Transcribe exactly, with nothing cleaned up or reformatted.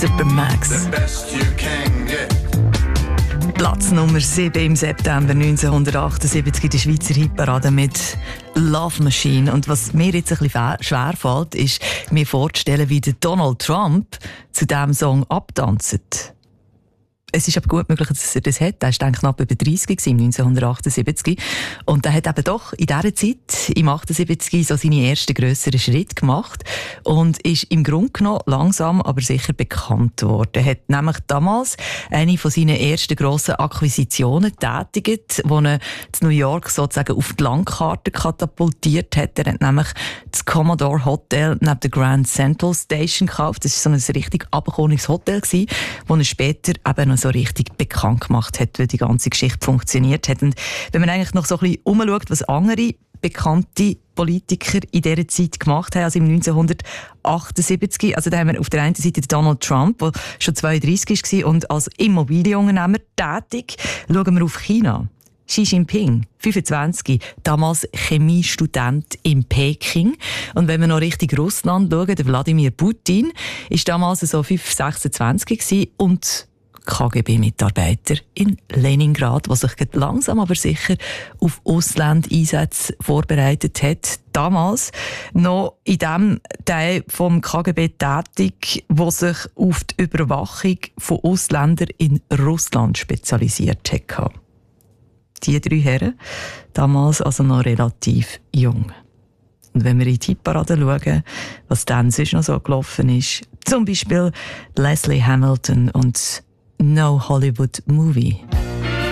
Supermax. Platz Nummer sieben im September neunzehnhundertachtundsiebzig in der Schweizer Hitparade mit Love Machine. Und was mir jetzt ein bisschen schwer fällt, ist, mir vorzustellen, wie der Donald Trump zu diesem Song abtanzt. Es ist aber gut möglich, dass er das hat. Er war knapp über dreißig im neunzehnhundertachtundsiebzig. Und er hat eben doch in dieser Zeit, im achtundsiebzig, so seine ersten grösseren Schritte gemacht und ist im Grunde genommen langsam, aber sicher bekannt worden. Er hat nämlich damals eine von seinen ersten grossen Akquisitionen getätigt, die er in New York sozusagen auf die Landkarte katapultiert hat. Er hat nämlich das Commodore Hotel neben der Grand Central Station gekauft. Das war so ein richtig abgekommenes Hotel, das er später eben noch so richtig bekannt gemacht hat, wie die ganze Geschichte funktioniert hat. Und wenn man eigentlich noch so ein bisschen umschaut, was andere bekannte Politiker in dieser Zeit gemacht haben, also im neunzehnhundertachtundsiebzig, also da haben wir auf der einen Seite Donald Trump, der schon zweiunddreissig war und als Immobilienunternehmer tätig. Schauen wir auf China. Xi Jinping, fünfundzwanzig, damals Chemiestudent in Peking. Und wenn wir noch Richtung Russland schauen, der Wladimir Putin ist damals so fünf, sechsundzwanzig und K G B-Mitarbeiter in Leningrad, der sich langsam aber sicher auf Auslandeinsätze vorbereitet hat. Damals noch in dem Teil vom K G B tätig, der sich auf die Überwachung von Ausländern in Russland spezialisiert hat. Die drei Herren, damals also noch relativ jung. Und wenn wir in die Hitparade schauen, was dann sonst noch so gelaufen ist, zum Beispiel Leslie Hamilton und No Hollywood Movie.